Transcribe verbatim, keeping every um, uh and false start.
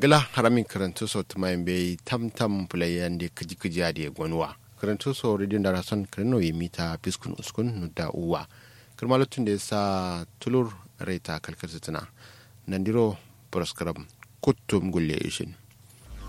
gala haramin karantu so tumayin bai tamtam pulayen da kaji kaji da gwanwa karantu so ridin da rason karno yi mita fiskun uskun da uwa kirmalutun da ya sa tulur raita kalkar tuna nandiro proskaram kuttum gulle ishin